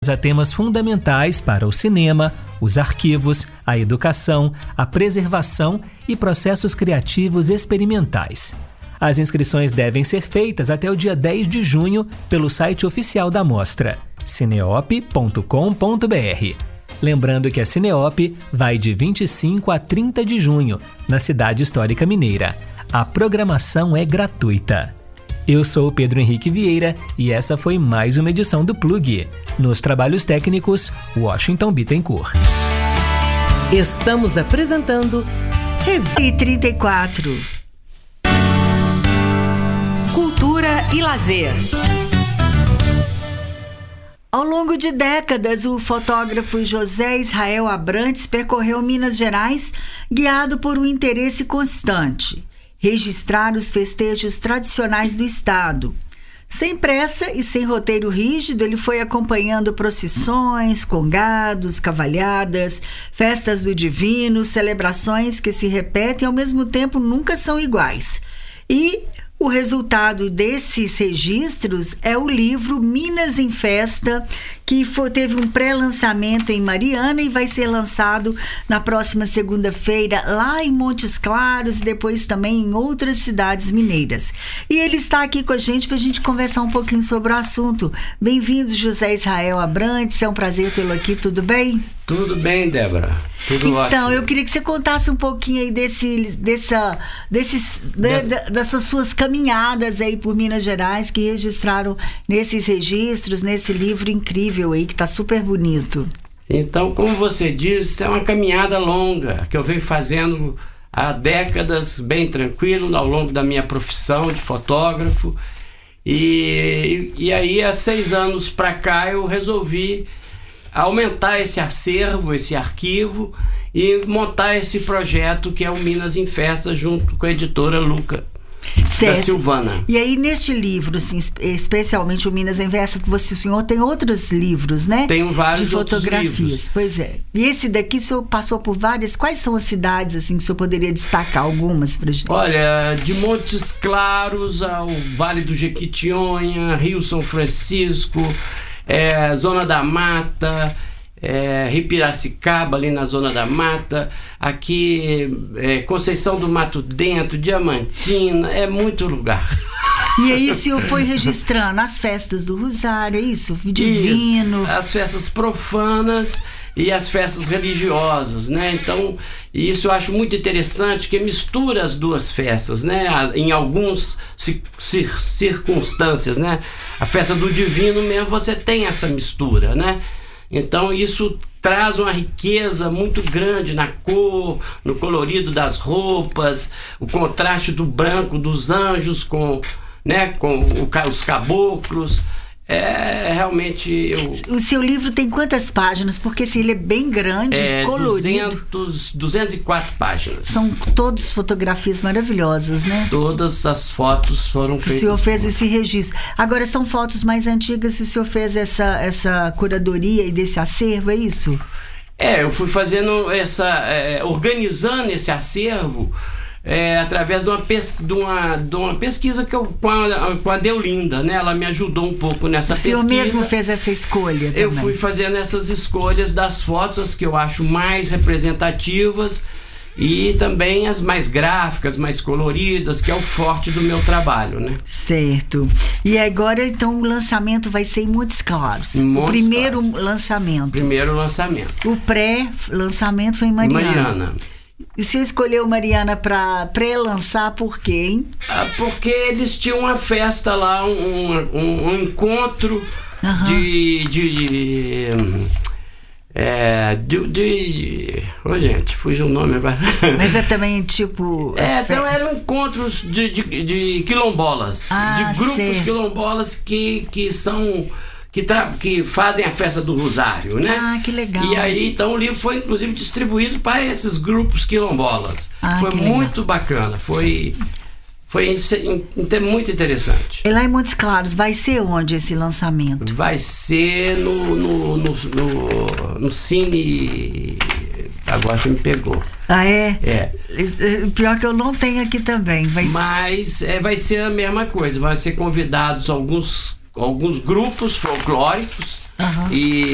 a temas fundamentais para o cinema, os arquivos, a educação, a preservação e processos criativos experimentais. As inscrições devem ser feitas até o dia 10 de junho pelo site oficial da mostra, cineop.com.br. Lembrando que a Cineop vai de 25 a 30 de junho, na Cidade Histórica Mineira. A programação é gratuita. Eu sou o Pedro Henrique Vieira e essa foi mais uma edição do Plug. Nos trabalhos técnicos, Washington Bittencourt. Estamos apresentando Revista 34. Cultura e lazer. Ao longo de décadas, o fotógrafo José Israel Abrantes percorreu Minas Gerais, guiado por um interesse constante: registrar os festejos tradicionais do estado. Sem pressa e sem roteiro rígido, ele foi acompanhando procissões, congados, cavalhadas, festas do divino, celebrações que se repetem e ao mesmo tempo nunca são iguais. E o resultado desses registros é o livro Minas em Festa, que teve um pré-lançamento em Mariana e vai ser lançado na próxima segunda-feira lá em Montes Claros e depois também em outras cidades mineiras. E ele está aqui com a gente para a gente conversar um pouquinho sobre o assunto. Bem-vindo, José Israel Abrantes, é um prazer tê-lo aqui, tudo bem? Tudo bem, Débora. Tudo ótimo. Então, eu queria que você contasse um pouquinho aí das suas caminhadas aí por Minas Gerais, que registraram nesses registros, nesse livro incrível aí, que está super bonito. Então, como você disse, é uma caminhada longa, que eu venho fazendo há décadas, bem tranquilo, ao longo da minha profissão de fotógrafo. E aí, há 6 anos para cá, eu resolvi aumentar esse acervo, esse arquivo e montar esse projeto que é o Minas em Festa, junto com a editora Luca da Silvana. E aí, neste livro, assim, especialmente o Minas em Festa, o senhor tem outros livros, né? Tenho vários de fotografias. Outros livros. Pois é. E esse daqui, o senhor passou por várias. Quais são as cidades, assim, que o senhor poderia destacar algumas pra gente? Olha, de Montes Claros ao Vale do Jequitinhonha, Rio São Francisco, Zona da Mata, Rio Piracicaba, ali na Zona da Mata, aqui Conceição do Mato Dentro, Diamantina, é muito lugar. E aí o senhor foi registrando as festas do Rosário, é isso? Divino. Isso, as festas profanas e as festas religiosas, né? Então, isso eu acho muito interessante, que mistura as duas festas, né? Em algumas circunstâncias, né? A festa do divino mesmo, você tem essa mistura, né? Então isso traz uma riqueza muito grande na cor, no colorido das roupas, o contraste do branco dos anjos com os caboclos. Realmente O seu livro tem quantas páginas? Porque assim, ele é bem grande, colorido. 204 páginas. São todas fotografias maravilhosas, né? Todas as fotos foram feitas. O senhor fez esse registro. Agora, são fotos mais antigas e o senhor fez essa curadoria e desse acervo, é isso? Eu fui fazendo organizando esse acervo através de uma pesquisa que com a Deolinda, né? Ela me ajudou um pouco nessa pesquisa. O senhor mesmo fez essa escolha também? Eu fui fazendo essas escolhas das fotos que eu acho mais representativas e também as mais gráficas, mais coloridas, que é o forte do meu trabalho, né? Certo. E agora, então, o lançamento vai ser em Montes Claros. O primeiro lançamento. Primeiro lançamento. O pré-lançamento foi em Mariana. E o senhor escolheu Mariana para pré-lançar por quê, hein? Porque eles tinham uma festa lá, um encontro gente, fugiu o nome agora. Mas é também tipo... Então eram encontros de quilombolas, de grupos quilombolas que são... Que fazem a festa do Rosário, né? Ah, que legal. E aí, então, o livro foi, inclusive, distribuído para esses grupos quilombolas. Foi muito bacana. Foi muito interessante. E lá em Montes Claros, vai ser onde esse lançamento? Vai ser no Cine... Agora você me pegou. Ah, é? Pior que eu não tenho aqui também. Mas vai ser a mesma coisa. Vai ser convidados alguns grupos folclóricos e